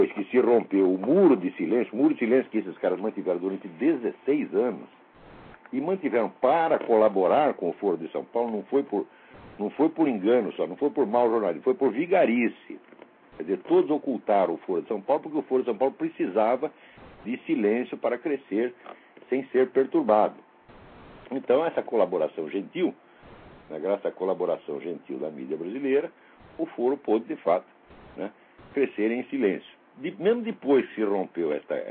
depois que se rompeu o muro de silêncio que esses caras mantiveram durante 16 anos, e mantiveram para colaborar com o Foro de São Paulo, não foi por engano só, não foi por mau jornalismo, foi por vigarice. Quer dizer, todos ocultaram o Foro de São Paulo porque o Foro de São Paulo precisava de silêncio para crescer sem ser perturbado. Então, essa colaboração gentil, graças à colaboração gentil da mídia brasileira, o Foro pôde, de fato, né, crescer em silêncio. Mesmo depois que se rompeu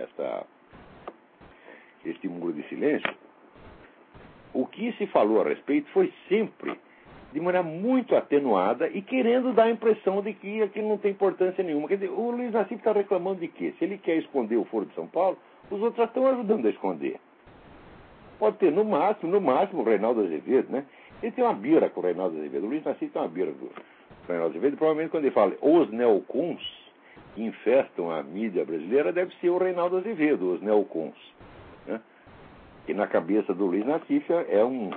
este muro de silêncio, o que se falou a respeito foi sempre de maneira muito atenuada e querendo dar a impressão de que aquilo não tem importância nenhuma. Quer dizer, o Luiz Nassif está reclamando de quê? Se ele quer esconder o Foro de São Paulo, os outros já estão ajudando a esconder. Pode ter, no máximo, o Reinaldo Azevedo, né? Ele tem uma bira com o Reinaldo Azevedo. O Luiz Nassif tem uma bira com o Reinaldo Azevedo. Provavelmente quando ele fala os neocons que infestam a mídia brasileira, deve ser o Reinaldo Azevedo, os neocons, né? Que na cabeça do Luiz Nassif é um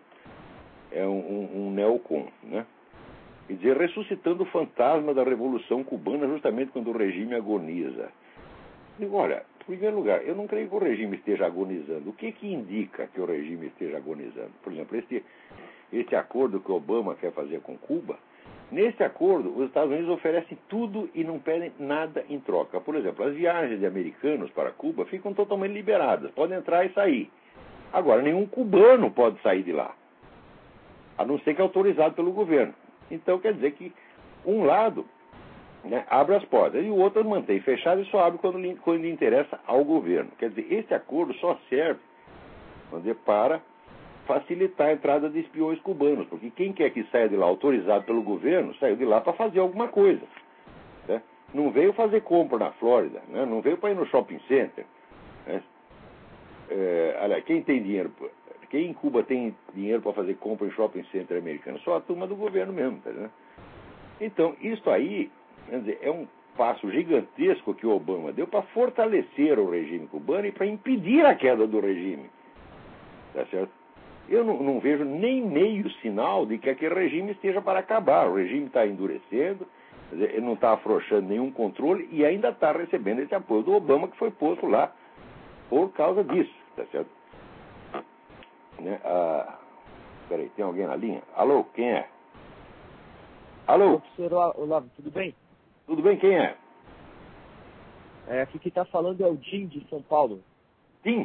neocon, né? Quer dizer, ressuscitando o fantasma da Revolução Cubana justamente quando o regime agoniza. Digo, olha, em primeiro lugar, eu não creio que o regime esteja agonizando. O que indica que o regime esteja agonizando? Por exemplo, este acordo que Obama quer fazer com Cuba, nesse acordo, os Estados Unidos oferecem tudo e não pedem nada em troca. Por exemplo, as viagens de americanos para Cuba ficam totalmente liberadas, podem entrar e sair. Agora, nenhum cubano pode sair de lá, a não ser que é autorizado pelo governo. Então, quer dizer que um lado, né, abre as portas e o outro mantém fechado e só abre quando lhe interessa ao governo. Quer dizer, esse acordo só serve para facilitar a entrada de espiões cubanos, porque quem quer que saia de lá autorizado pelo governo, saiu de lá para fazer alguma coisa, né? Não veio fazer compra na Flórida, né? Não veio para ir no shopping center, né? Aliás, quem tem dinheiro, quem em Cuba tem dinheiro para fazer compra em shopping center americano? Só a turma do governo mesmo, tá, né? Então, isso aí, quer dizer, é um passo gigantesco que o Obama deu para fortalecer o regime cubano e para impedir a queda do regime, tá certo? Eu não vejo nem meio sinal de que aquele regime esteja para acabar. O regime está endurecendo, quer dizer, ele não está afrouxando nenhum controle e ainda está recebendo esse apoio do Obama que foi posto lá por causa disso, tá certo? Né? Peraí, tem alguém na linha? Alô, quem é? Alô? Professor Olavo, tudo bem? Tudo bem, quem é? Aqui quem está falando é o Jim de São Paulo. Tim?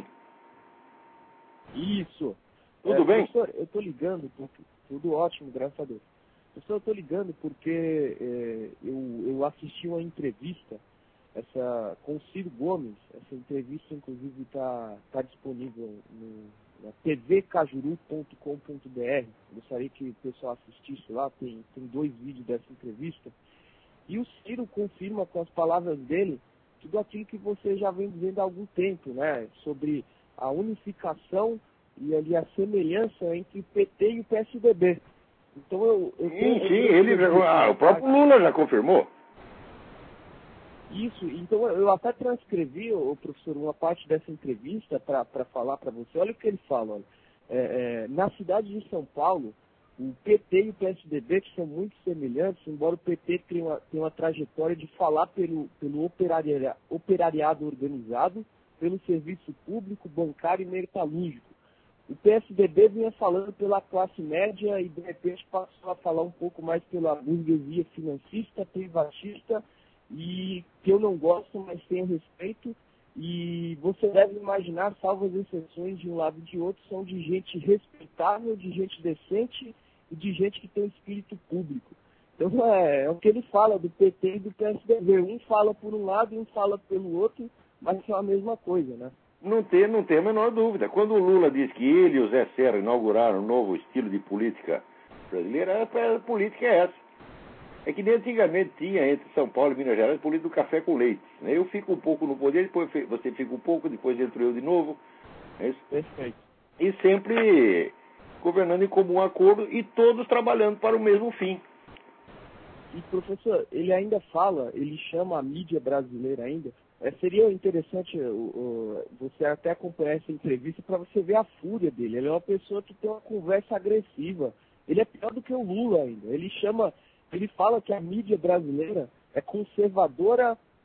Isso. Tudo bem? Professor, eu estou ligando, tudo ótimo, graças a Deus. Professor, eu estou ligando porque eu assisti uma entrevista com o Ciro Gomes. Essa entrevista, inclusive, está disponível na tvcajuru.com.br. Gostaria que o pessoal assistisse lá, tem 2 vídeos dessa entrevista. E o Ciro confirma com as palavras dele tudo aquilo que você já vem dizendo há algum tempo, né? Sobre a unificação e ali a semelhança entre o PT e o PSDB. Então o próprio Lula já confirmou. Isso, então eu até transcrevi, professor, uma parte dessa entrevista para falar para você. Olha o que ele fala. Olha. Na cidade de São Paulo, o PT e o PSDB, que são muito semelhantes, embora o PT tenha uma trajetória de falar pelo operariado organizado, pelo serviço público, bancário e metalúrgico. O PSDB vinha falando pela classe média e, de repente, passou a falar um pouco mais pela burguesia financista, privatista, e que eu não gosto, mas tenho respeito. E você deve imaginar, salvo as exceções de um lado e de outro, são de gente respeitável, de gente decente e de gente que tem espírito público. Então, é o que ele fala do PT e do PSDB. Um fala por um lado e um fala pelo outro, mas são a mesma coisa, né? Não tem a menor dúvida. Quando o Lula diz que ele e o Zé Serra inauguraram um novo estilo de política brasileira, a política é essa. É que nem antigamente tinha entre São Paulo e Minas Gerais a política do café com leite, né? Eu fico um pouco no poder, depois você fica um pouco, depois entro eu de novo. É isso? Perfeito. E sempre governando em comum acordo e todos trabalhando para o mesmo fim. E, professor, ele ainda fala, ele chama a mídia brasileira ainda. Seria interessante você até acompanhar essa entrevista para você ver a fúria dele. Ele é uma pessoa que tem uma conversa agressiva. Ele é pior do que o Lula ainda. Ele fala que a mídia brasileira é conservadora,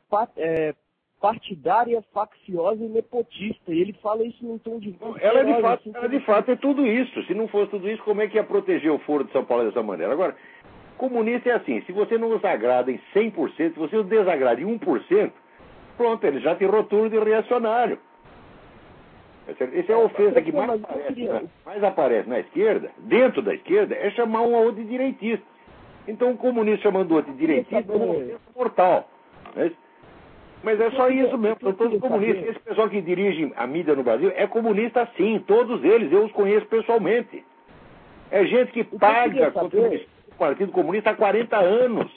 partidária, facciosa e nepotista. E ele fala isso num tom de voz. Ela de fato é tudo isso. Se não fosse tudo isso, como é que ia proteger o Foro de São Paulo dessa maneira? Agora, comunista é assim, se você não os agrada em 100%, se você os desagrada em 1%, pronto, ele já te rotula de reacionário. Essa é a ofensa que mais aparece na esquerda, dentro da esquerda, é chamar um ao outro de direitista. Então, um comunista chamando o outro de direitista é uma ofensa mortal. Mas é só isso mesmo, são todos comunistas. Esse pessoal que dirige a mídia no Brasil é comunista sim, todos eles, eu os conheço pessoalmente. É gente que paga contra o Partido Comunista há 40 anos.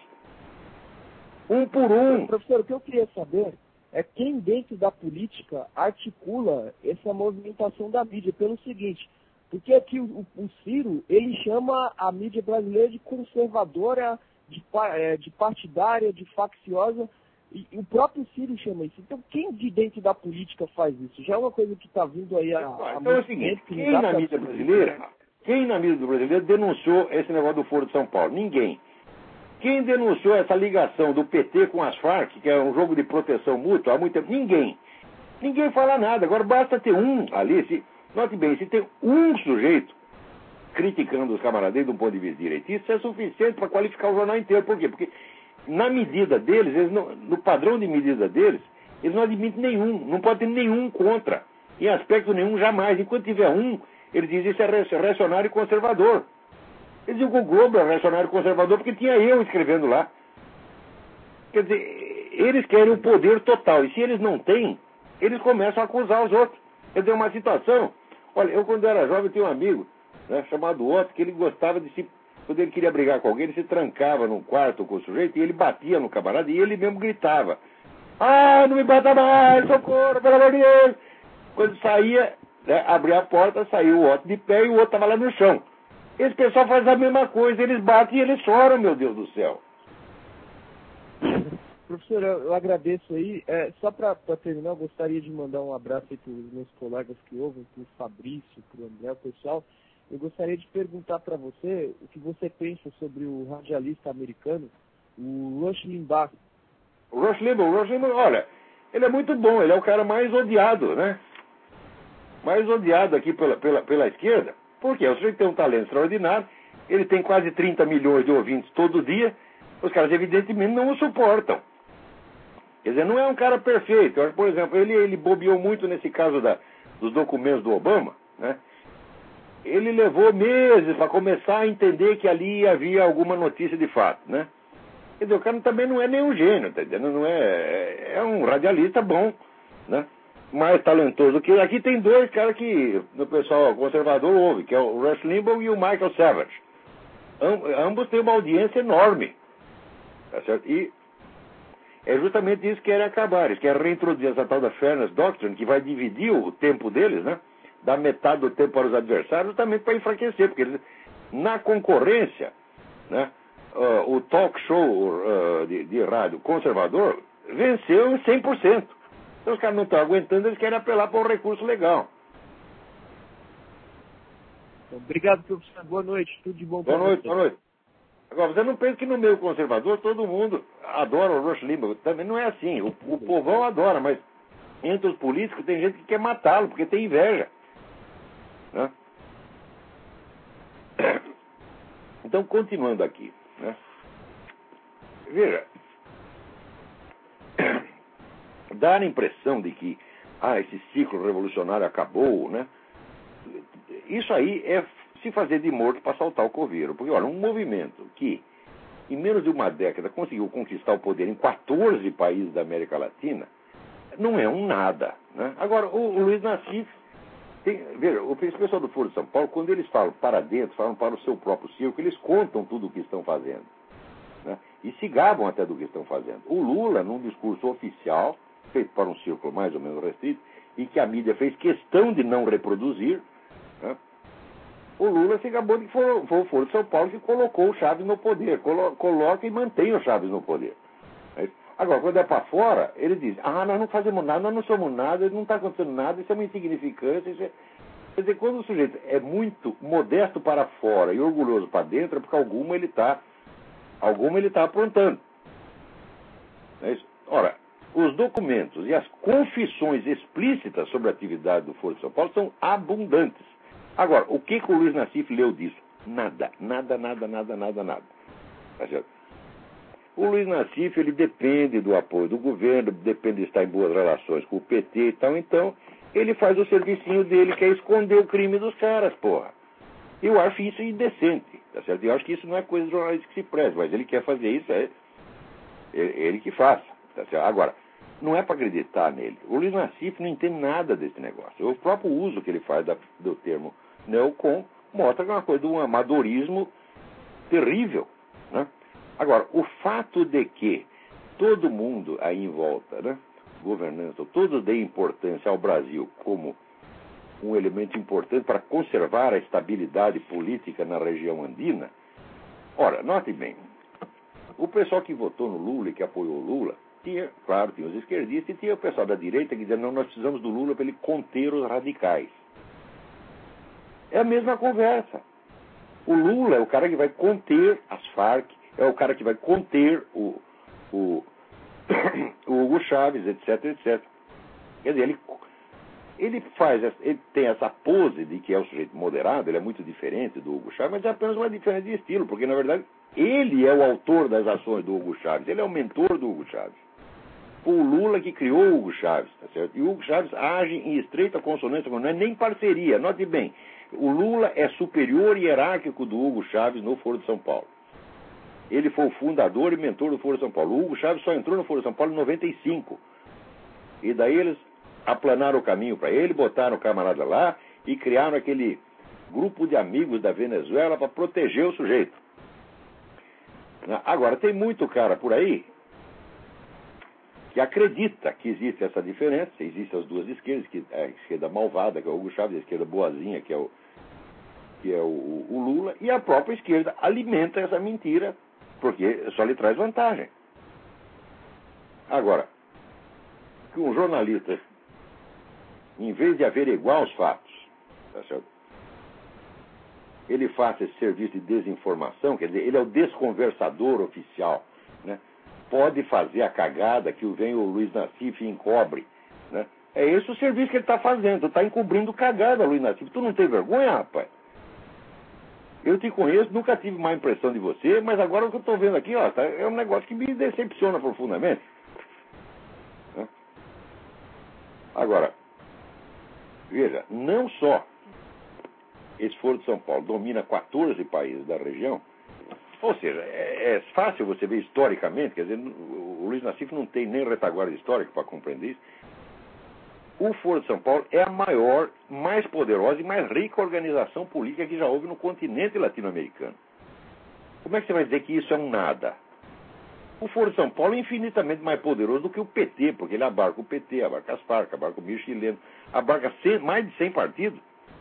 Um por um. Professor, o que eu queria saber é quem dentro da política articula essa movimentação da mídia pelo seguinte, porque aqui o Ciro, ele chama a mídia brasileira de conservadora, de partidária, de facciosa, e o próprio Ciro chama isso. Então, quem de dentro da política faz isso? Já é uma coisa que está vindo aí há então é o seguinte, quem na mídia brasileira denunciou esse negócio do Foro de São Paulo? Ninguém. Quem denunciou essa ligação do PT com as Farc, que é um jogo de proteção mútua, há muito tempo? Ninguém. Ninguém fala nada. Agora basta ter um ali. Note bem, se tem um sujeito criticando os camaradas de um ponto de vista direitista, isso é suficiente para qualificar o jornal inteiro. Por quê? Porque na medida deles, no padrão de medida deles, eles não admitem nenhum. Não pode ter nenhum contra. Em aspecto nenhum, jamais. Enquanto tiver um, eles dizem isso é reacionário e conservador. Eles diziam que o Globo é reacionário conservador porque tinha eu escrevendo lá. Quer dizer, eles querem o poder total. E se eles não têm, eles começam a acusar os outros. Quer dizer, uma situação. Olha, eu quando era jovem tinha um amigo, né, chamado Otto, que ele gostava de se... Quando ele queria brigar com alguém, ele se trancava num quarto com o sujeito e ele batia no camarada e ele mesmo gritava. Ah, não me bata mais, socorro, pelo amor de Deus. Quando saía, né, abria a porta, saiu o Otto de pé e o outro estava lá no chão. Esse pessoal faz a mesma coisa, eles batem e eles choram, meu Deus do céu. Professor, eu agradeço aí. Só para terminar, eu gostaria de mandar um abraço aí para os meus colegas que ouvem, para o Fabrício, para o André, o pessoal. Eu gostaria de perguntar para você o que você pensa sobre o radialista americano, o Rush Limbaugh. O Rush Limbaugh, olha, ele é muito bom, ele é o cara mais odiado, né? Mais odiado aqui pela esquerda. Por quê? O sujeito tem um talento extraordinário, ele tem quase 30 milhões de ouvintes todo dia, os caras evidentemente não o suportam. Quer dizer, não é um cara perfeito. Por exemplo, ele bobeou muito nesse caso dos documentos do Obama, né? Ele levou meses para começar a entender que ali havia alguma notícia de fato, né? Quer dizer, o cara também não é nenhum gênio, tá entendendo? Não é um radialista bom, né? Mais talentoso que aqui tem dois caras que o pessoal conservador ouve, que é o Rush Limbaugh e o Michael Savage. Ambos têm uma audiência enorme, tá certo? E é justamente isso que querem acabar. Eles querem reintroduzir essa tal da Fairness Doctrine, que vai dividir o tempo deles, né? Dar metade do tempo para os adversários, justamente para enfraquecer, porque eles, na concorrência, né? O talk show de rádio conservador venceu em 100%. Então os caras não estão aguentando, eles querem apelar para um recurso legal. Obrigado, professor. Boa noite. Tudo de bom para você. Boa noite. Agora, você não pensa que no meio conservador todo mundo adora o Rush Limbaugh. Também não é assim. O povão adora, mas entre os políticos tem gente que quer matá-lo, porque tem inveja. Né? Então, continuando aqui. Né? Veja, dá a impressão de que esse ciclo revolucionário acabou, né? Isso aí é se fazer de morto para saltar o coveiro. Porque, olha, um movimento que, em menos de uma década, conseguiu conquistar o poder em 14 países da América Latina, não é um nada. Né? Agora, o Luiz Nassif, veja, o pessoal do Foro de São Paulo, quando eles falam para dentro, falam para o seu próprio círculo, eles contam tudo o que estão fazendo. Né? E se gabam até do que estão fazendo. O Lula, num discurso oficial, feito para um círculo mais ou menos restrito, e que a mídia fez questão de não reproduzir, né? O Lula se gabou de que foi o Foro de São Paulo que colocou o Chaves no poder. Coloca e mantém o Chaves no poder. Agora, quando é para fora, ele diz, nós não fazemos nada, nós não somos nada, não está acontecendo nada, isso é uma insignificância. Isso é... Quer dizer, quando o sujeito é muito modesto para fora e orgulhoso para dentro, é porque alguma ele está aprontando. É isso? Ora, os documentos e as confissões explícitas sobre a atividade do Foro de São Paulo são abundantes. Agora, o que o Luiz Nassif leu disso? Nada. Tá certo? O Luiz Nassif, ele depende do apoio do governo, depende de estar em boas relações com o PT e tal, então ele faz o servicinho dele, que é esconder o crime dos caras, porra. Eu acho isso indecente, tá certo? Eu acho que isso não é coisa de jornalista que se preze, mas ele quer fazer isso, é ele que faça, tá certo? Agora, não é para acreditar nele. O Luiz Nassif não entende nada desse negócio. O próprio uso que ele faz do termo neocon mostra que é uma coisa de um amadorismo terrível, né? Agora, o fato de que todo mundo aí em volta, né, governança, todos deem importância ao Brasil como um elemento importante para conservar a estabilidade política na região andina. Ora, note bem, o pessoal que votou no Lula e que apoiou o Lula, tinha os esquerdistas e tinha o pessoal da direita que dizia, não, nós precisamos do Lula para ele conter os radicais. É a mesma conversa. O Lula é o cara que vai conter as Farc, é o cara que vai conter o Hugo Chávez, etc. Quer dizer, ele tem essa pose de que é um sujeito moderado, ele é muito diferente do Hugo Chávez, mas é apenas uma diferença de estilo, porque, na verdade, ele é o autor das ações do Hugo Chávez, ele é o mentor do Hugo Chávez. Foi o Lula que criou o Hugo Chávez, tá certo? E o Hugo Chávez age em estreita consonância, não é nem parceria, note bem, o Lula é superior hierárquico do Hugo Chávez no Foro de São Paulo. Ele foi o fundador e mentor do Foro de São Paulo. O Hugo Chávez só entrou no Foro de São Paulo em 95. E daí eles aplanaram o caminho para ele, botaram o camarada lá e criaram aquele grupo de amigos da Venezuela para proteger o sujeito. Agora, tem muito cara por aí que acredita que existe essa diferença, existem as duas esquerdas, que é a esquerda malvada, que é o Hugo Chávez, a esquerda boazinha, que é o Lula, e a própria esquerda alimenta essa mentira, porque só lhe traz vantagem. Agora, que um jornalista, em vez de averiguar os fatos, tá certo? Ele faça esse serviço de desinformação, quer dizer, ele é o desconversador oficial, né? Pode fazer a cagada que vem o Luiz Nassif e encobre, né? É esse o serviço que ele está fazendo, tu está encobrindo cagada, Luiz Nassif. Tu não tem vergonha, rapaz? Eu te conheço, nunca tive má impressão de você, mas agora o que eu estou vendo aqui, ó, é um negócio que me decepciona profundamente. Né? Agora, veja, não só esse Foro de São Paulo domina 14 países da região, ou seja, é fácil você ver historicamente, quer dizer, o Luiz Nassif não tem nem retaguarda histórica para compreender isso. O Foro de São Paulo é a maior, mais poderosa e mais rica organização política que já houve no continente latino-americano. Como é que você vai dizer que isso é um nada? O Foro de São Paulo é infinitamente mais poderoso do que o PT, porque ele abarca o PT, abarca as Farc, abarca o milho chileno, abarca mais de 100 partidos.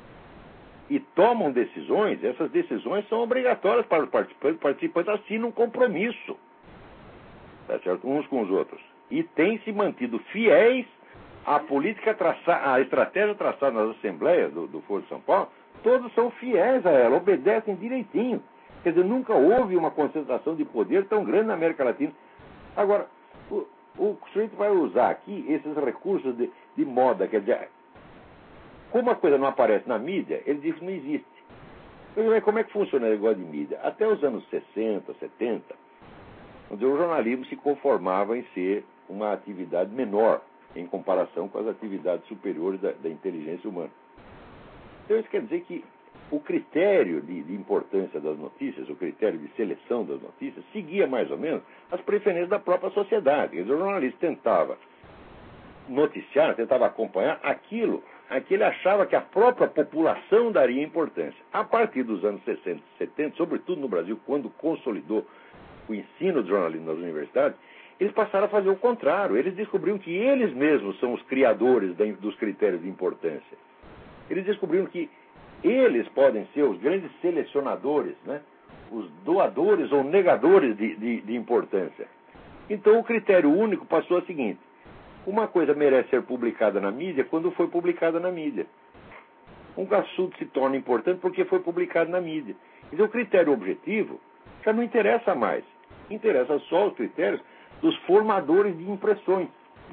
E tomam decisões, essas decisões são obrigatórias para os participantes. Os participantes assinam um compromisso, tá certo? Uns com os outros. E têm se mantido fiéis à política traçada, à estratégia traçada nas assembleias do Foro de São Paulo. Todos são fiéis a ela, obedecem direitinho. Quer dizer, nunca houve uma concentração de poder tão grande na América Latina. Agora, o sujeito vai usar aqui esses recursos de moda, quer dizer, como a coisa não aparece na mídia, ele diz que não existe. Mas como é que funciona o negócio de mídia? Até os anos 60, 70, onde o jornalismo se conformava em ser uma atividade menor em comparação com as atividades superiores da inteligência humana. Então isso quer dizer que o critério de importância das notícias, o critério de seleção das notícias, seguia mais ou menos as preferências da própria sociedade. Quer dizer, o jornalista tentava noticiar, tentava acompanhar aquilo a que ele achava que a própria população daria importância. A partir dos anos 60, 70, sobretudo no Brasil, quando consolidou o ensino de jornalismo nas universidades, eles passaram a fazer o contrário. Eles descobriram que eles mesmos são os criadores dos critérios de importância. Eles descobriram que eles podem ser os grandes selecionadores, né? Os doadores ou negadores de importância. Então o critério único passou a seguinte: uma coisa merece ser publicada na mídia quando foi publicada na mídia. Um assunto se torna importante porque foi publicado na mídia. Então o critério objetivo já não interessa mais. Interessa só os critérios dos formadores de impressões.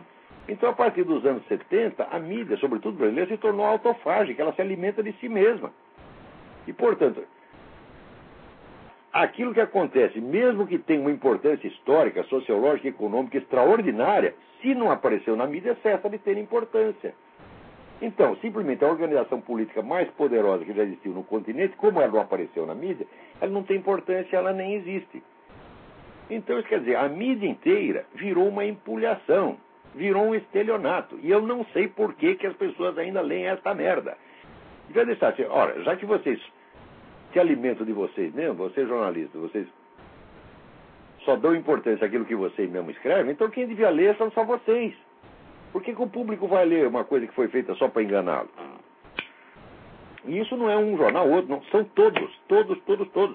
Então, a partir dos anos 70, a mídia, sobretudo brasileira, se tornou autofágica, ela se alimenta de si mesma. E, portanto, aquilo que acontece, mesmo que tenha uma importância histórica, sociológica e econômica extraordinária, se não apareceu na mídia, cessa de ter importância. Então, simplesmente a organização política mais poderosa que já existiu no continente, como ela não apareceu na mídia, ela não tem importância, ela nem existe. Então, isso quer dizer, a mídia inteira virou uma empulhação, virou um estelionato. E eu não sei por que as pessoas ainda leem esta merda. Devia deixar assim, olha, já que vocês se alimentam de vocês mesmo, vocês jornalistas, vocês só dão importância àquilo que vocês mesmos escrevem, então quem devia ler são só vocês. Por que o público vai ler uma coisa que foi feita só para enganá-lo? E isso não é um jornal ou outro, não. São todos.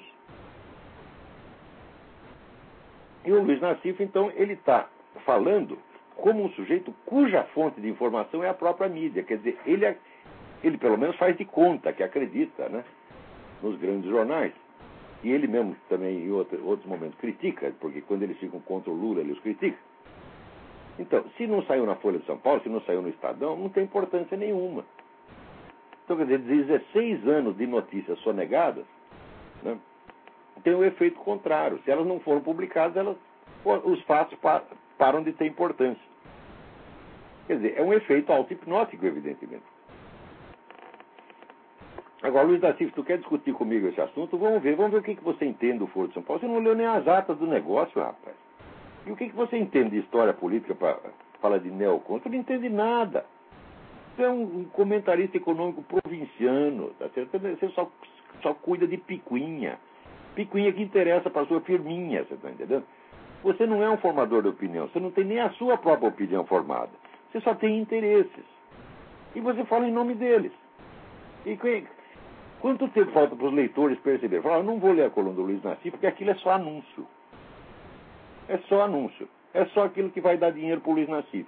E o Luiz Nassif, então, ele está falando como um sujeito cuja fonte de informação é a própria mídia. Quer dizer, ele pelo menos faz de conta que acredita, né, nos grandes jornais. E ele mesmo também, em outros momentos, critica, porque quando eles ficam contra o Lula, ele os critica. Então, se não saiu na Folha de São Paulo, se não saiu no Estadão, não tem importância nenhuma. Então, quer dizer, 16 anos de notícias sonegadas, né, tem o efeito contrário. Se elas não foram publicadas, os fatos param de ter importância. Quer dizer, é um efeito auto-hipnótico, evidentemente. Agora, Luiz Nassif, tu quer discutir comigo esse assunto? Vamos ver o que você entende do Foro de São Paulo. Você não leu nem as atas do negócio, rapaz. E o que você entende de história política para falar de neocon? Tu não entende nada. Você é um comentarista econômico provinciano, tá certo? Você só cuida de picuinha. Picuinha que interessa para a sua firminha, você está entendendo? Você não é um formador de opinião, você não tem nem a sua própria opinião formada. Você só tem interesses. E você fala em nome deles. E quanto tempo falta para os leitores perceberem? Falar, eu não vou ler a coluna do Luiz Nassif, porque aquilo é só anúncio. É só anúncio. É só aquilo que vai dar dinheiro para o Luiz Nassif.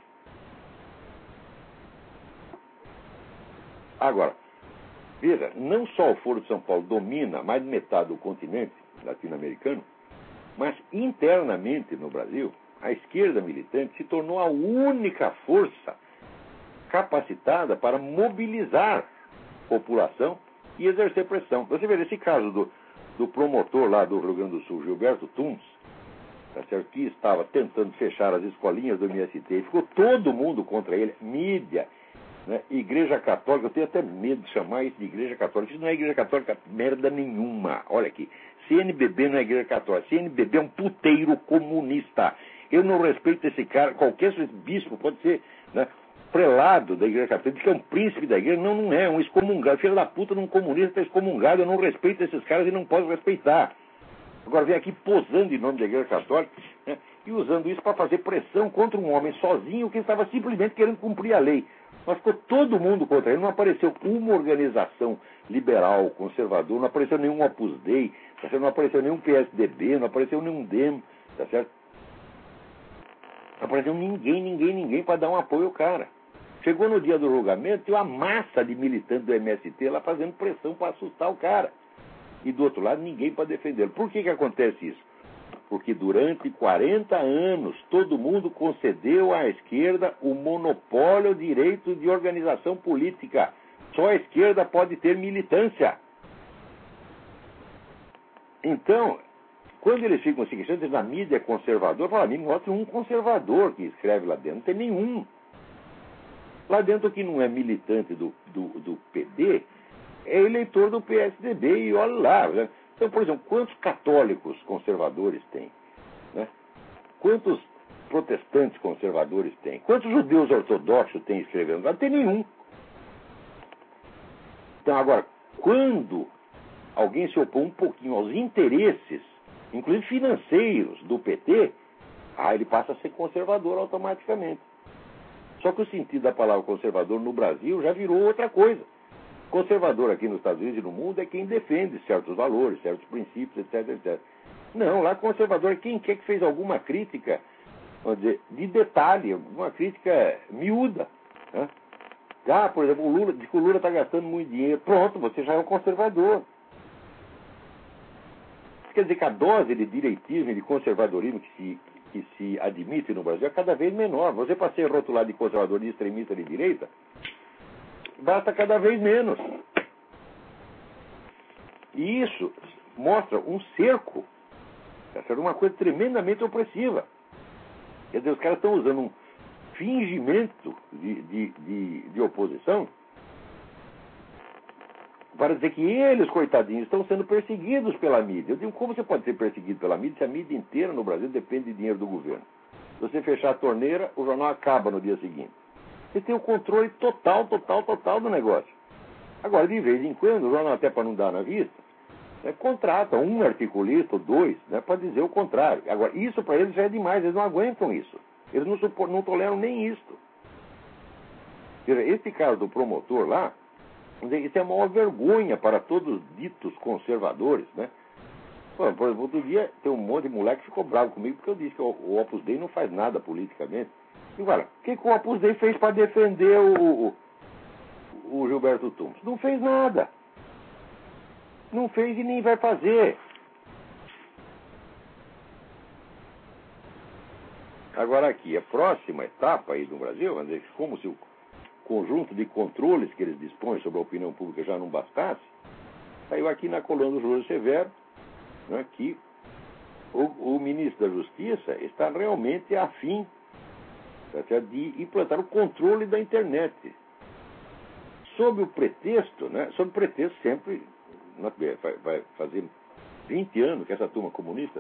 Agora, veja, não só o Foro de São Paulo domina mais de metade do continente latino-americano, mas internamente no Brasil, a esquerda militante se tornou a única força capacitada para mobilizar a população e exercer pressão. Você vê esse caso do promotor lá do Rio Grande do Sul, Gilberto Tunes, tá certo, que estava tentando fechar as escolinhas do MST, e ficou todo mundo contra ele, mídia, né, Igreja Católica. Eu tenho até medo de chamar isso de Igreja Católica. Isso não é Igreja Católica merda nenhuma. Olha aqui, CNBB não é Igreja Católica, CNBB é um puteiro comunista. Eu não respeito esse cara, qualquer bispo pode ser, né, prelado da Igreja Católica, diz que é um príncipe da igreja. Não é um excomungado. Filho da puta de um comunista está excomungado. Eu não respeito esses caras e não posso respeitar. Agora vem aqui posando em nome da Igreja Católica, né, e usando isso para fazer pressão contra um homem sozinho que estava simplesmente querendo cumprir a lei. Mas ficou todo mundo contra ele. Não apareceu uma organização liberal, conservador, não apareceu nenhum Opus Dei, tá certo? Não apareceu nenhum PSDB, não apareceu nenhum DEM, tá certo? Não apareceu ninguém para dar um apoio ao cara. Chegou no dia do julgamento, tinha uma massa de militantes do MST lá fazendo pressão para assustar o cara. E do outro lado, ninguém para defendê-lo. Por que acontece isso? Porque durante 40 anos, todo mundo concedeu à esquerda o monopólio do direito de organização política. Só a esquerda pode ter militância. Então, quando eles ficam assim, antes na mídia conservadora, fala, me mostra um conservador que escreve lá dentro. Não tem nenhum. Lá dentro, que não é militante do PD, é eleitor do PSDB, e olha lá, né? Então, por exemplo, quantos católicos conservadores tem? Né? Quantos protestantes conservadores tem? Quantos judeus ortodoxos tem escrevendo? Não tem nenhum. Então, agora, quando alguém se opõe um pouquinho aos interesses, inclusive financeiros, do PT, ele passa a ser conservador automaticamente. Só que o sentido da palavra conservador no Brasil já virou outra coisa. Conservador aqui nos Estados Unidos e no mundo é quem defende certos valores, certos princípios, etc, etc. Não, lá conservador é quem quer que fez alguma crítica, vamos dizer, de detalhe, uma crítica miúda. Né? Por exemplo, o Lula está gastando muito dinheiro. Pronto, você já é um conservador. Quer dizer que a dose de direitismo e de conservadorismo que que se admite no Brasil é cada vez menor. Você, para ser rotulado de conservador, de extremista, de direita, basta cada vez menos. E isso mostra um cerco, uma coisa tremendamente opressiva. Quer dizer, os caras estão usando um fingimento de oposição para dizer que eles, coitadinhos, estão sendo perseguidos pela mídia. Eu digo, como você pode ser perseguido pela mídia se a mídia inteira no Brasil depende de dinheiro do governo? Se você fechar a torneira, o jornal acaba no dia seguinte. Você tem o controle total do negócio. Agora, de vez em quando, o jornal, até para não dar na vista, contrata um articulista ou dois, para dizer o contrário. Agora, isso para eles já é demais, eles não aguentam isso. Eles não toleram nem isso. Esse caso do promotor lá, isso é a maior vergonha para todos os ditos conservadores, né? Por exemplo, outro dia tem um monte de moleque que ficou bravo comigo porque eu disse que o Opus Dei não faz nada politicamente. E olha, o que o Opus Dei fez para defender o Gilberto Tumbes? Não fez nada. Não fez e nem vai fazer. Agora aqui, a próxima etapa aí no Brasil, vamos dizer, como se o conjunto de controles que eles dispõem sobre a opinião pública já não bastasse, saiu aqui na coluna do Júlio Severo, né, que o ministro da Justiça está realmente afim de implantar o controle da internet. Sob o pretexto sempre, vai fazer 20 anos que essa turma comunista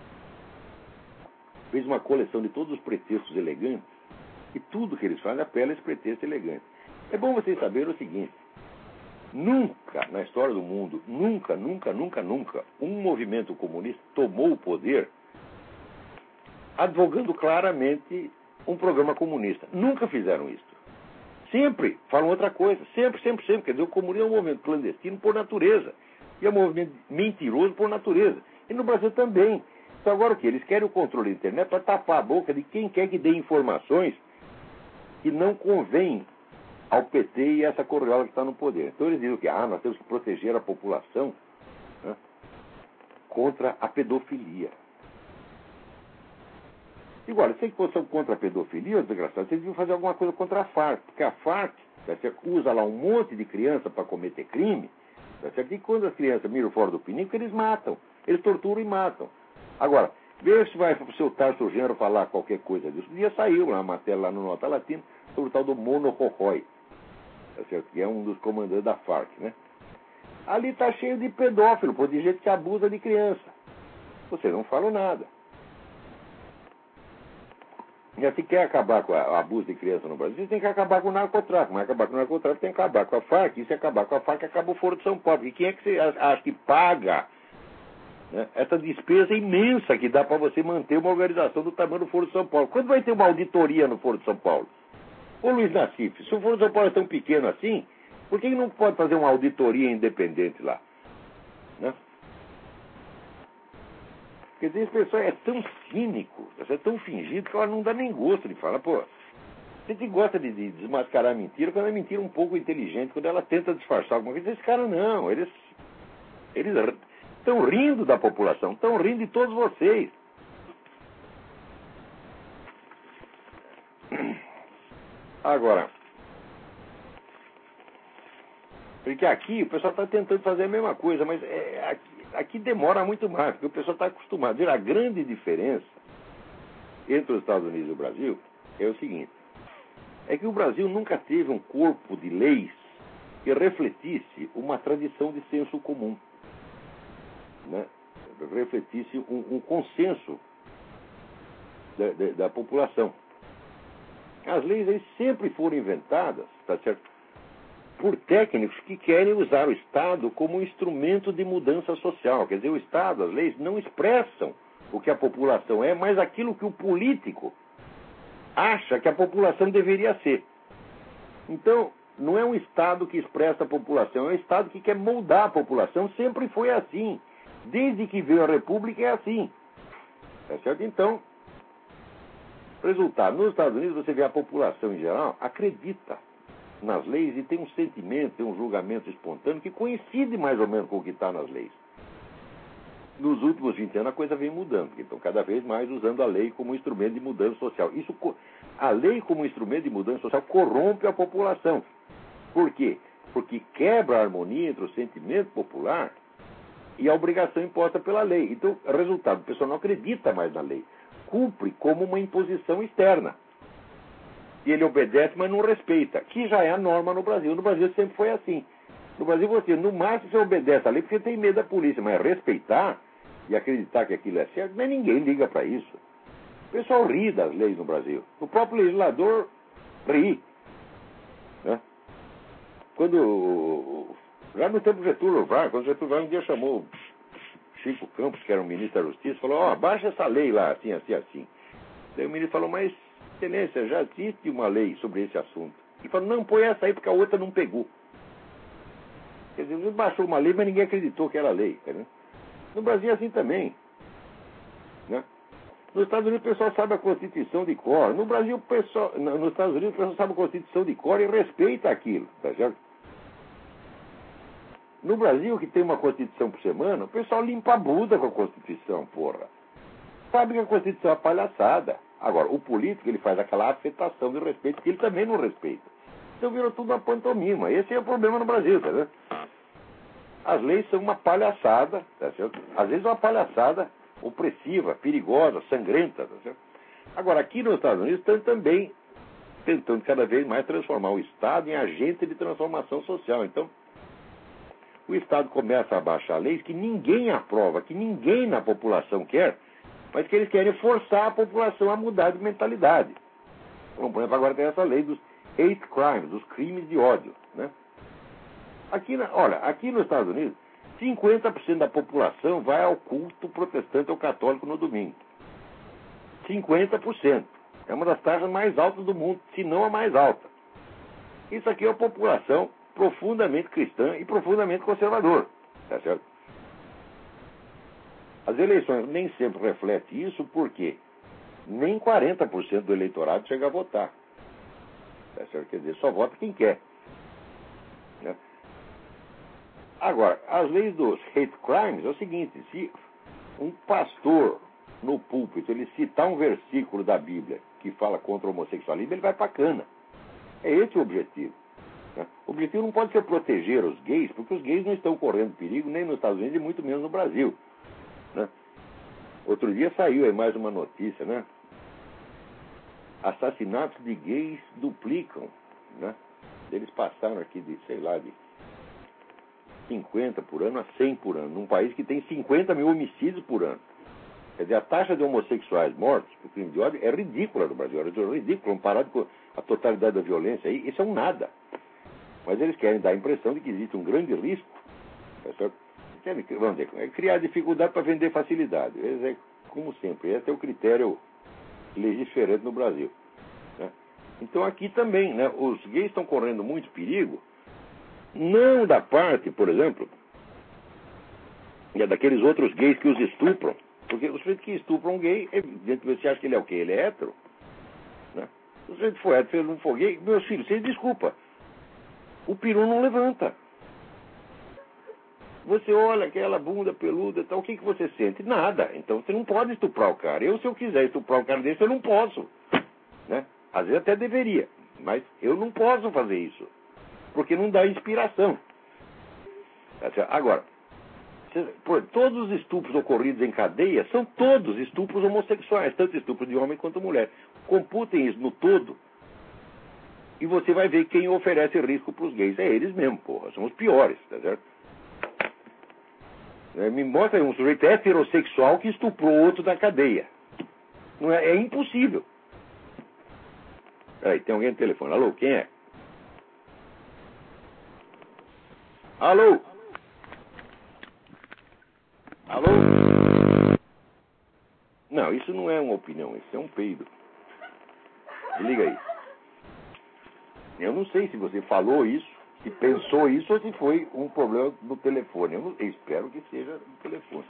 fez uma coleção de todos os pretextos elegantes, e tudo que eles fazem apela a esse pretexto elegante. É bom vocês saberem o seguinte: nunca, na história do mundo, nunca, um movimento comunista tomou o poder advogando claramente um programa comunista. Nunca fizeram isso. Sempre falam outra coisa. Sempre. Quer dizer, o comunismo é um movimento clandestino por natureza. E é um movimento mentiroso por natureza. E no Brasil também. Então agora o que? Eles querem o controle da internet para tapar a boca de quem quer que dê informações que não convém ao PT e essa corriola que está no poder. Então eles dizem que nós temos que proteger a população, né, contra a pedofilia. Igual, se eles são contra a pedofilia, desgraçado, vocês deviam fazer alguma coisa contra a Farc, porque a Farc usa lá um monte de criança para cometer crime, e quando as crianças miram fora do pinico, eles matam, eles torturam e matam. Agora, veja se vai o seu Tarso Genro falar qualquer coisa disso. Um dia saiu uma matéria lá no Nota Latina sobre o tal do Mono Rorrói, que é um dos comandantes da Farc, né? Ali está cheio de pedófilo, de gente que abusa de criança. Vocês não falam nada. E se quer acabar com o abuso de criança no Brasil, tem que acabar com o narcotráfico. Mas acabar com o narcotráfico tem que acabar com a Farc. E se acabar com a Farc, acaba o Foro de São Paulo. E quem é que você acha que paga, né, essa despesa imensa que dá para você manter uma organização do tamanho do Foro de São Paulo? Quando vai ter uma auditoria no Foro de São Paulo? Ô Luiz Nassif, se o Foro de São Paulo é tão pequeno assim, por que não pode fazer uma auditoria independente lá? Né? Quer dizer, esse pessoal é tão cínico, é tão fingido, que ela não dá nem gosto de falar. Pô, a gente gosta de desmascarar a mentira quando a mentira é um pouco inteligente, quando ela tenta disfarçar alguma coisa. Esse cara não, eles estão rindo da população, estão rindo de todos vocês. Agora, porque aqui o pessoal está tentando fazer a mesma coisa, mas aqui demora muito mais, porque o pessoal está acostumado. A grande diferença entre os Estados Unidos e o Brasil é o seguinte: é que o Brasil nunca teve um corpo de leis que refletisse uma tradição de senso comum, né? Refletisse um consenso da população. As leis aí sempre foram inventadas, tá certo, por técnicos que querem usar o Estado como um instrumento de mudança social. Quer dizer, o Estado, as leis não expressam o que a população é, mas aquilo que o político acha que a população deveria ser. Então, não é um Estado que expressa a população, é um Estado que quer moldar a população. Sempre foi assim. Desde que veio a República é assim. Tá certo? Então, resultado, nos Estados Unidos você vê a população em geral acredita nas leis e tem um sentimento, tem um julgamento espontâneo que coincide mais ou menos com o que está nas leis. Nos últimos 20 anos a coisa vem mudando, porque estão cada vez mais usando a lei como instrumento de mudança social. A lei como instrumento de mudança social corrompe a população. Por quê? Porque quebra a harmonia entre o sentimento popular e a obrigação imposta pela lei. Então, resultado, o pessoal não acredita mais na lei. Cumpre como uma imposição externa. E ele obedece, mas não respeita, que já é a norma no Brasil. No Brasil sempre foi assim. No Brasil, no máximo, você obedece a lei porque tem medo da polícia, mas respeitar e acreditar que aquilo é certo, mas ninguém liga para isso. O pessoal ri das leis no Brasil. O próprio legislador ri. Né? Já no tempo do Getúlio Vargas, quando Getúlio Vargas um dia chamou Chico Campos, que era o ministro da Justiça, falou, baixa essa lei lá, assim, assim, assim. Daí o ministro falou, mas, excelência, já existe uma lei sobre esse assunto. Ele falou, não, põe essa aí porque a outra não pegou. Quer dizer, ele baixou uma lei, mas ninguém acreditou que era lei. Né? No Brasil é assim também. Né? Nos Estados Unidos o pessoal sabe a Constituição de cor. No Brasil, nos Estados Unidos o pessoal sabe a Constituição de cor e respeita aquilo. Tá certo? No Brasil, que tem uma Constituição por semana, o pessoal limpa a bunda com a Constituição, porra. Sabe que a Constituição é uma palhaçada. Agora, o político, ele faz aquela afetação de respeito que ele também não respeita. Então virou tudo uma pantomima. Esse é o problema no Brasil, tá vendo? As leis são uma palhaçada, tá certo? Às vezes uma palhaçada opressiva, perigosa, sangrenta, tá certo? Agora, aqui nos Estados Unidos estão também tentando cada vez mais transformar o Estado em agente de transformação social. Então, o Estado começa a baixar leis que ninguém aprova, que ninguém na população quer, mas que eles querem forçar a população a mudar de mentalidade. Como, por exemplo, agora tem essa lei dos hate crimes, dos crimes de ódio, né? Aqui nos Estados Unidos, 50% da população vai ao culto protestante ou católico no domingo. 50%. É uma das taxas mais altas do mundo, se não a mais alta. Isso aqui é uma população profundamente cristã e profundamente conservadora. Tá certo? As eleições nem sempre refletem isso, porque nem 40% do eleitorado chega a votar. Tá certo? Quer dizer, só vota quem quer. Né? Agora, as leis dos hate crimes é o seguinte, se um pastor no púlpito ele citar um versículo da Bíblia que fala contra o homossexualismo, ele vai pra cana. É esse o objetivo. Né? O objetivo não pode ser proteger os gays, porque os gays não estão correndo perigo nem nos Estados Unidos e muito menos no Brasil. Né? Outro dia saiu aí mais uma notícia, né? Assassinatos de gays duplicam, né? Eles passaram aqui de, sei lá, de 50 por ano a 100 por ano, num país que tem 50 mil homicídios por ano. Quer dizer, a taxa de homossexuais mortos por crime de ódio é ridícula no Brasil, é ridícula, comparado com a totalidade da violência aí, isso é um nada. Mas eles querem dar a impressão de que existe um grande risco, é só, querem, vamos dizer, é criar dificuldade para vender facilidade. Eles como sempre, esse é o critério legiferante no Brasil. Né? Então aqui também, né, os gays estão correndo muito perigo, não da parte, por exemplo, daqueles outros gays que os estupram, porque o sujeito que estupra um gay, evidentemente você acha que ele é o quê? Ele é hétero? Né? Se o sujeito for hétero, se ele não for gay, meus filhos, vocês desculpa, o peru não levanta. Você olha aquela bunda peluda e tal, o que você sente? Nada. Então você não pode estuprar o cara. Se eu quiser estuprar o cara desse, eu não posso. Né? Às vezes até deveria, mas eu não posso fazer isso, porque não dá inspiração. Agora, todos os estupros ocorridos em cadeia são todos estupros homossexuais, tanto estupros de homem quanto mulher. Computem isso no todo e você vai ver quem oferece risco para os gays. É eles mesmo, porra. São os piores, tá certo? Me mostra aí um sujeito heterossexual que estuprou outro na cadeia. Não é impossível. Aí, tem alguém no telefone. Alô, quem é? Alô? Alô? Não, isso não é uma opinião, isso é um peido. Liga aí. Eu não sei se você falou isso, se pensou isso ou se foi um problema no telefone. Eu espero que seja no telefone.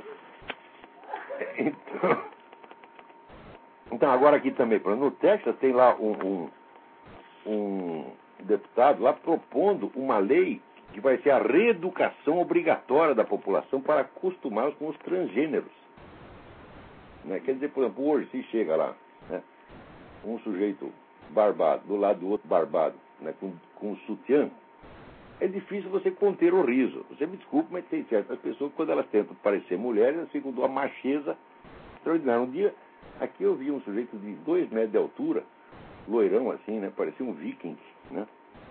Então agora aqui também, no Texas tem lá um deputado lá propondo uma lei que vai ser a reeducação obrigatória da população para acostumá-los com os transgêneros. Né? Quer dizer, por exemplo, hoje, se chega lá, né, um sujeito barbado, do lado do outro barbado, né, com um sutiã, é difícil você conter o riso. Você me desculpe, mas tem certas pessoas que, quando elas tentam parecer mulheres, elas ficam de uma macheza extraordinária. Um dia, aqui eu vi um sujeito de 2 metros de altura, loirão assim, né, parecia um viking, né,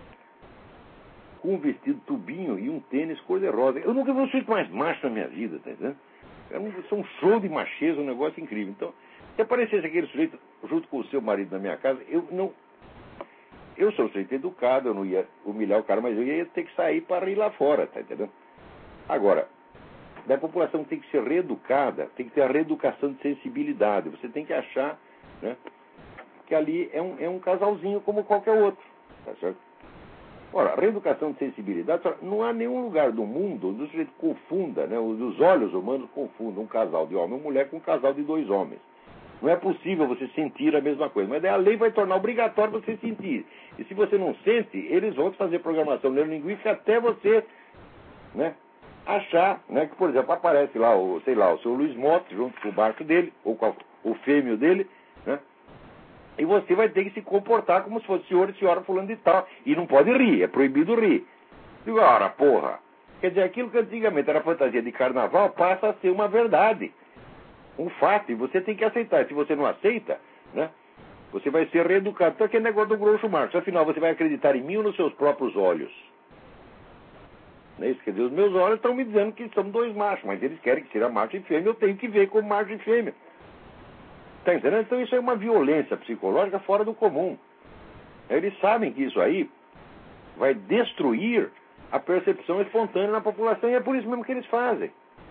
com um vestido tubinho e um tênis cor-de-rosa. Eu nunca vi um sujeito mais macho na minha vida, tá entendendo? É um show de macheza, um negócio incrível. Então, se aparecesse aquele sujeito junto com o seu marido na minha casa, eu sou um sujeito educado, eu não ia humilhar o cara, mas eu ia ter que sair para ir lá fora, tá entendendo? Agora, a população tem que ser reeducada, tem que ter a reeducação de sensibilidade. Você tem que achar, né, que ali é um casalzinho como qualquer outro, tá certo? Ora, a reeducação de sensibilidade, não há nenhum lugar do mundo onde o sujeito confunda, né, os olhos humanos confundam um casal de homem e mulher com um casal de 2 homens. Não é possível você sentir a mesma coisa, mas daí a lei vai tornar obrigatório você sentir. E se você não sente, eles vão fazer programação neurolinguística até você, né, achar, né, que, por exemplo, aparece lá o seu Luiz Motti junto com o barco dele, ou com o fêmeo dele, né, e você vai ter que se comportar como se fosse senhor e senhora fulano de tal. E não pode rir, é proibido rir. Digo, ora, porra. Quer dizer, aquilo que antigamente era fantasia de carnaval passa a ser uma verdade. Um fato, e você tem que aceitar. Se você não aceita, né, você vai ser reeducado. Então, aquele negócio do Groucho Marx. Afinal, você vai acreditar em mim ou nos seus próprios olhos? Não é isso? Quer dizer, os meus olhos estão me dizendo que somos 2 machos, mas eles querem que seja macho e fêmea, eu tenho que ver como macho e fêmea. Está entendendo? Então isso é uma violência psicológica fora do comum. Eles sabem que isso aí vai destruir a percepção espontânea na população e é por isso mesmo que eles fazem.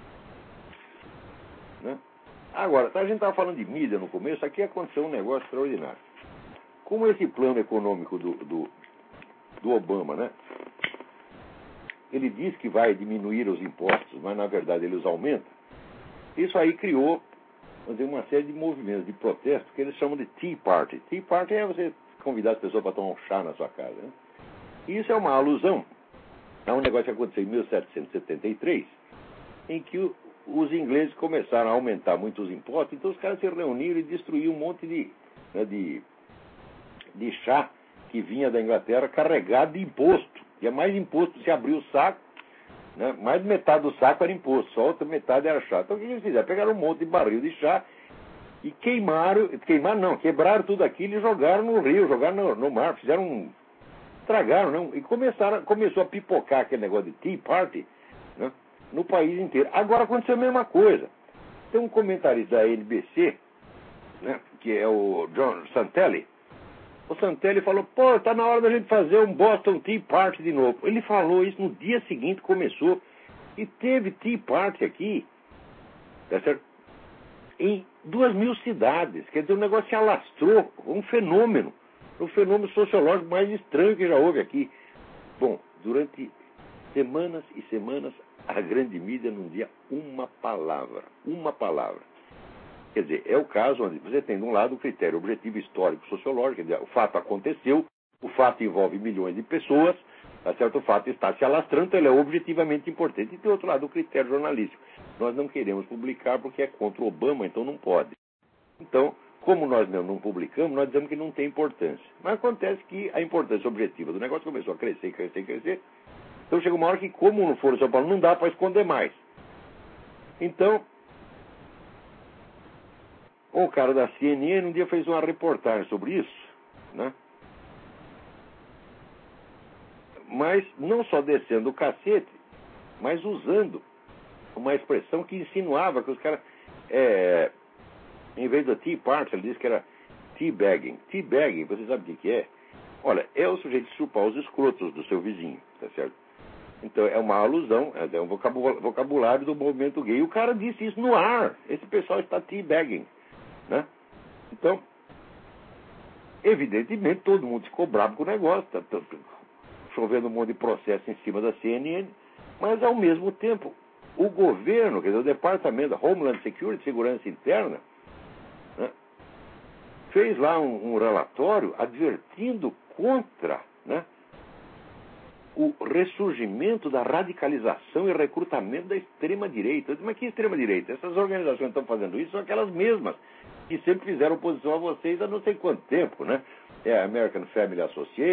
Né? Agora, a gente estava falando de mídia no começo, aqui aconteceu um negócio extraordinário. Como esse plano econômico do Obama, né, ele diz que vai diminuir os impostos, mas na verdade ele os aumenta, isso aí criou, vamos dizer, uma série de movimentos de protesto que eles chamam de Tea Party. Tea Party é você convidar as pessoas para tomar um chá na sua casa. Né? E isso é uma alusão a um negócio que aconteceu em 1773, em que os ingleses começaram a aumentar muito os impostos, então os caras se reuniram e destruíram um monte de chá que vinha da Inglaterra carregado de imposto. E é mais imposto se abrir o saco, né? Mais de metade do saco era imposto, só a outra metade era chá. Então o que eles fizeram? Pegaram um monte de barril de chá e quebraram tudo aquilo e jogaram no rio, jogaram no mar, estragaram, não? E começou a pipocar aquele negócio de Tea Party, né, no país inteiro. Agora aconteceu a mesma coisa. Tem um comentarista da NBC, né, que é o John Santelli. O Santelli falou, pô, tá na hora da gente fazer um Boston Tea Party de novo. Ele falou isso, no dia seguinte começou. E teve Tea Party aqui, tá certo? Em 2.000 cidades. Quer dizer, o negócio se alastrou, um fenômeno sociológico mais estranho que já houve aqui. Bom, durante semanas e semanas, a grande mídia não dizia uma palavra. Quer dizer, é o caso onde você tem, de um lado, o critério objetivo histórico sociológico, quer dizer, o fato aconteceu, o fato envolve milhões de pessoas, tá certo? O fato está se alastrando, então ele é objetivamente importante. E, do outro lado, o critério jornalístico. Nós não queremos publicar porque é contra o Obama, então não pode. Então, como nós não publicamos, nós dizemos que não tem importância. Mas acontece que a importância objetiva do negócio começou a crescer. Então chega uma hora que, como no Foro de São Paulo, não dá para esconder mais. Então, o cara da CNN um dia fez uma reportagem sobre isso, né? Mas não só descendo o cacete, mas usando uma expressão que insinuava que os caras, em vez da Tea Party, ele disse que era teabagging. Teabagging, você sabe o que é? Olha, é o sujeito chupar os escrotos do seu vizinho, tá certo? Então é uma alusão, é um vocabulário do movimento gay. O cara disse isso no ar. Esse pessoal está teabagging, né? Então, evidentemente, todo mundo ficou bravo com o negócio. Tá chovendo um monte de processo em cima da CNN. Mas, ao mesmo tempo, o governo, quer dizer, o Departamento Homeland Security, Segurança Interna, né, fez lá um relatório advertindo contra, né, o ressurgimento da radicalização e recrutamento da extrema-direita. Mas que extrema-direita? Essas organizações que estão fazendo isso são aquelas mesmas que sempre fizeram oposição a vocês há não sei quanto tempo, né? É a American Family Association,